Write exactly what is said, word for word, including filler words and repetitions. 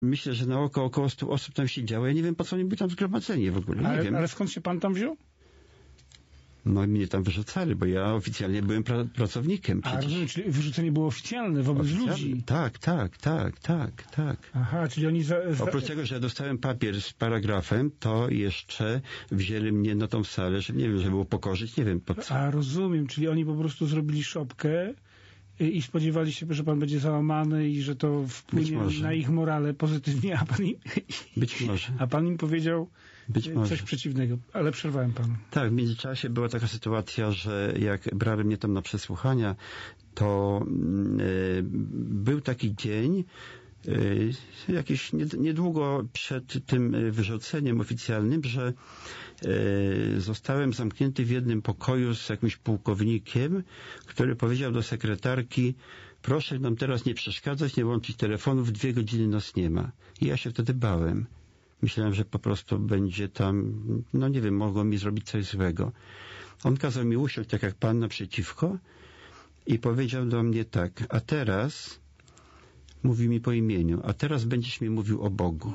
Myślę, że na oko około stu osób tam siedziało. Ja nie wiem, po co oni byli tam zgromadzeni w ogóle. Nie ale, wiem. ale skąd się pan tam wziął? No i mnie tam wyrzucali, bo ja oficjalnie byłem pra pracownikiem. A rozumiem, czyli wyrzucenie było oficjalne wobec Oficjalne? ludzi. Tak, tak, tak, tak, tak. Aha, czyli oni... Za, za... Oprócz tego, że ja dostałem papier z paragrafem, to jeszcze wzięli mnie na tą salę, żeby, nie wiem, żeby upokorzyć, nie wiem po co. A rozumiem, czyli oni po prostu zrobili szopkę i spodziewali się, że pan będzie załamany i że to wpłynie na ich morale pozytywnie, a pan im, Być może. A pan im powiedział Być coś może. przeciwnego, ale przerwałem panu. Tak, w międzyczasie była taka sytuacja, że jak brali mnie tam na przesłuchania, to y, był taki dzień, y, jakiś niedługo przed tym wyrzuceniem oficjalnym, że y, zostałem zamknięty w jednym pokoju z jakimś pułkownikiem, który powiedział do sekretarki: proszę nam teraz nie przeszkadzać, nie łączyć telefonów, dwie godziny nas nie ma. I ja się wtedy bałem. Myślałem, że po prostu będzie tam, no nie wiem, mogło mi zrobić coś złego. On kazał mi usiąść tak jak pan naprzeciwko i powiedział do mnie tak: a teraz, mówi mi po imieniu, a teraz będziesz mi mówił o Bogu.